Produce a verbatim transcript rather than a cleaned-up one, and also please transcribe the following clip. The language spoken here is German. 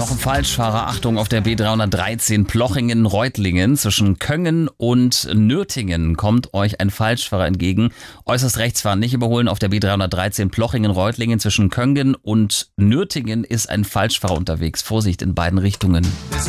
Noch ein Falschfahrer, Achtung, auf der B dreihundertdreizehn Plochingen-Reutlingen zwischen Köngen und Nürtingen kommt euch ein Falschfahrer entgegen. Äußerst rechts fahren, nicht überholen. Auf der B dreihundertdreizehn Plochingen-Reutlingen zwischen Köngen und Nürtingen ist ein Falschfahrer unterwegs. Vorsicht in beiden Richtungen.